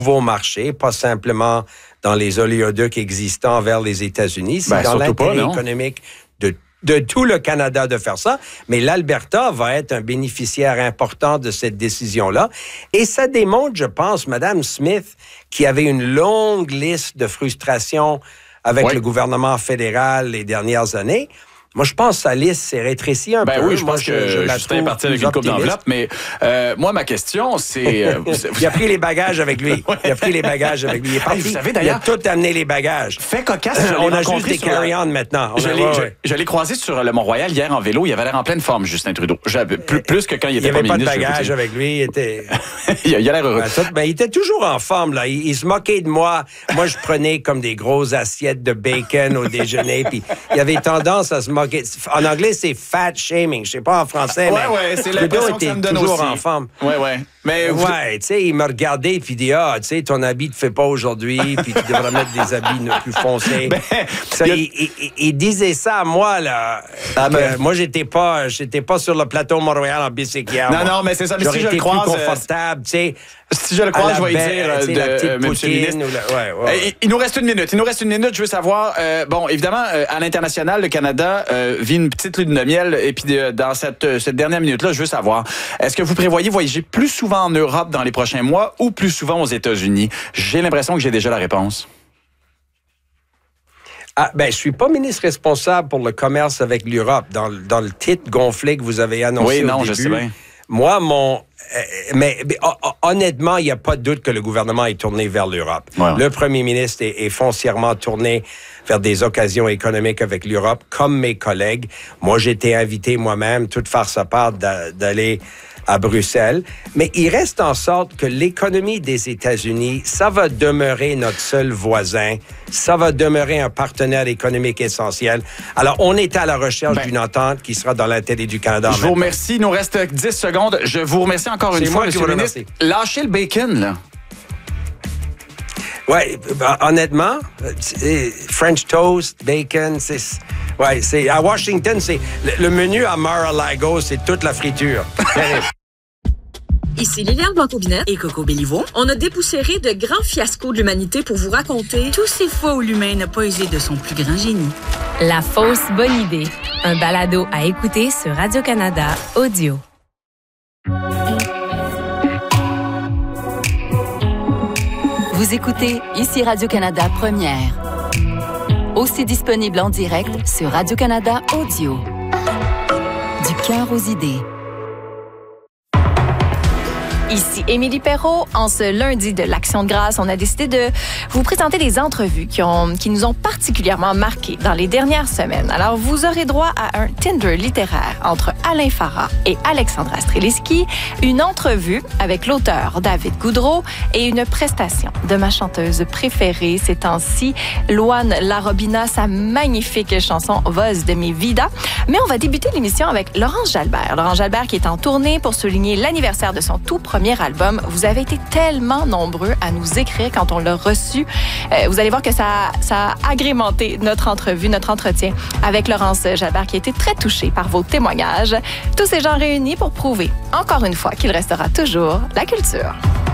nouveau marché, pas simplement dans les oléoducs existants vers les États-Unis. C'est dans l'intérêt économique de tout le Canada de faire ça. Mais l'Alberta va être un bénéficiaire important de cette décision-là. Et ça démontre, je pense, Mme Smith, qui avait une longue liste de frustrations avec le gouvernement fédéral les dernières années. Moi, je pense que sa liste s'est rétrécie un peu. Oui, je pense que Justin est parti avec une coupe d'enveloppe, mais moi, ma question, c'est... Il a pris les bagages avec lui. Il a pris les bagages avec lui. Il est parti. Vous savez, d'ailleurs, il a tout amené les bagages. Fait cocasse, on a juste des carry-on maintenant. Je l'ai croisé sur le Mont-Royal hier en vélo. Il avait l'air en pleine forme, Justin Trudeau. Plus que quand il était premier ministre. Il n'y avait pas de bagages avec lui. Il était... il a l'air heureux. Il était toujours en forme, là. Il se moquait de moi. Moi, je prenais comme des grosses assiettes de bacon au déjeuner. Puis il avait tendance à se moquer. En anglais, c'est fat shaming. Je sais pas en français, mais c'est l'impression que ça me donne aussi. Toujours en forme. Mais tu sais, il m'a regardé puis il dit tu sais, ton habit te fait pas aujourd'hui, puis tu devrais mettre des habits plus foncés. Il disait ça à moi là. Moi, j'étais pas sur le plateau Mont-Royal en bicycle. Non, mais c'est ça. Mais si je le croise, plus confortable, tu sais. Si je le croise, je vais dire Monsieur le ministre. Il nous reste une minute. Je veux savoir, évidemment, à l'international, le Canada vit une petite lune de miel. Et puis, dans cette dernière minute-là, je veux savoir, est-ce que vous prévoyez voyager plus souvent en Europe dans les prochains mois ou plus souvent aux États-Unis? J'ai l'impression que j'ai déjà la réponse. Je suis pas ministre responsable pour le commerce avec l'Europe. Dans le titre gonflé que vous avez annoncé au début. Je sais bien. Moi, honnêtement, il n'y a pas de doute que le gouvernement est tourné vers l'Europe. Le premier ministre est foncièrement tourné vers des occasions économiques avec l'Europe, comme mes collègues. Moi, j'ai été invité moi-même, toute farce à part, d'aller à Bruxelles. Mais il reste en sorte que l'économie des États-Unis, ça va demeurer notre seul voisin. Ça va demeurer un partenaire économique essentiel. Alors, on est à la recherche d'une entente qui sera dans l'intérêt du Canada. Je vous remercie. Il nous reste 10 secondes. Je vous remercie encore une fois, Monsieur le ministre. Lâchez le bacon, là. Oui, honnêtement, French toast, bacon, c'est à Washington, c'est le menu à Mar-a-Lago, c'est toute la friture. Ici Liliane Blanco-Binette et Coco Béliveau. On a dépoussiéré de grands fiascos de l'humanité pour vous raconter tous ces fois où l'humain n'a pas usé de son plus grand génie. La fausse bonne idée. Un balado à écouter sur Radio-Canada Audio. Vous écoutez ici Radio-Canada Première. Aussi disponible en direct sur Radio-Canada Audio. Du cœur aux idées. Ici Émilie Perrault. En ce lundi de l'Action de grâce, on a décidé de vous présenter des entrevues qui nous ont particulièrement marquées dans les dernières semaines. Alors, vous aurez droit à un Tinder littéraire entre Alain Farah et Alexandra Streliski, une entrevue avec l'auteur David Goudreau et une prestation de ma chanteuse préférée ces temps-ci, Luan Larobina, sa magnifique chanson Voz de mi vida. Mais on va débuter l'émission avec Laurence Jalbert. Laurence Jalbert qui est en tournée pour souligner l'anniversaire de son tout premier album. Vous avez été tellement nombreux à nous écrire quand on l'a reçu. Vous allez voir que ça a agrémenté notre entrevue, notre entretien avec Laurence Jalbert qui a été très touchée par vos témoignages. Tous ces gens réunis pour prouver, encore une fois, qu'il restera toujours la culture.